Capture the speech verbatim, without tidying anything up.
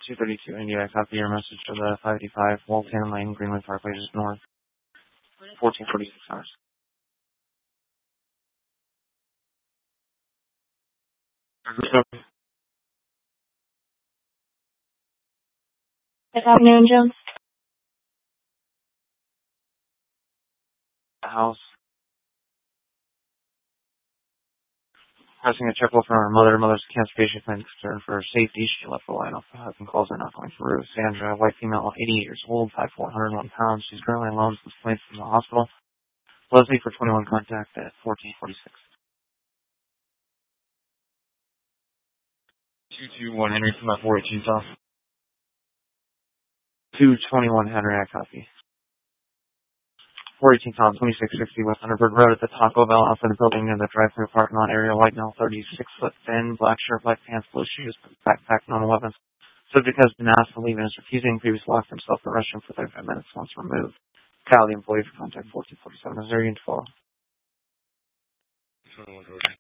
two thirty-two India. I copy your message for the five eighty-five Walton Lane, Greenwood Parkway, just north. fourteen forty-six hours. Good afternoon, Jim. The house. Pressing a triple from her mother. Mother's cancer patient concerned for her safety. She left the line off the husband calls are not going through. Sandra, white female, eighty years old, five four, one hundred one pounds. She's currently alone. Was placed in the hospital. Leslie for twenty-one contact at fourteen forty-six. two two one Henry from that four eighteen south. two twenty-one Henry, I copy. four eighteen Tom, twenty-six sixty West Thunderbird Road at the Taco Bell outside the building in the drive-thru parking lot area. White male, thirty-six foot thin, black shirt, black pants, blue shoes, backpack, no weapons. Subject has been asked to leave and is refusing. Previously locked himself in the restroom for thirty-five minutes once removed. Kyle, the employee for contact fourteen forty-seven. Is there a unit follow?